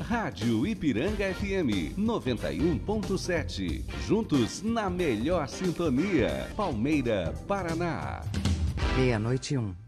Rádio Ipiranga FM 91.7. Juntos na melhor sintonia. Palmeira, Paraná. 00:01.